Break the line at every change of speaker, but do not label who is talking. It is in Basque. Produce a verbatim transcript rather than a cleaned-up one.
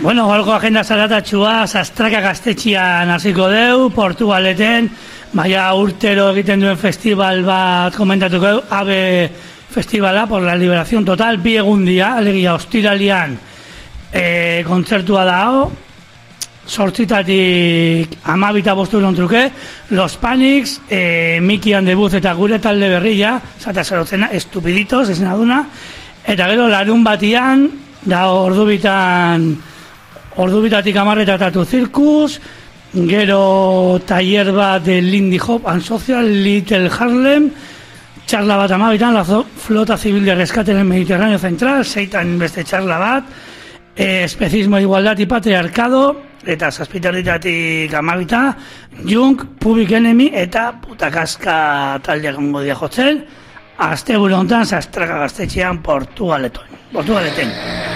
Bueno, golko agenda zaratatxua, Sastraka gaztetxian hasiko deu, Portugaleten, baina urtero egiten duen festival bat komentatuko deu, ABE Festivala por la Liberación Total, bi egundia, alegia ostiralian e, kontzertua dao, sortzitatik amabita bostu truke, Los Panics, e, Mikian debuz eta gure talde berria, zata zerotzena, estupiditos, ezen aduna, eta gero larun batian, da ordubitan, ordubitatik amarretatatu zirkus, gero taller bat de Lindy Hop and Social, Little Harlem, charla bat amabitan, la flota civil de rescate en el Mediterráneo Central, seitan beste charla bat, eh, especismo, igualdad y patriarcado, eta zazpitarritatik amabita, Jung, Public Enemy, eta Putakaska taldeak ongo dia jotzen, aste gure hontan Sastraka gaztetxean Portugaleten. Portugaleten.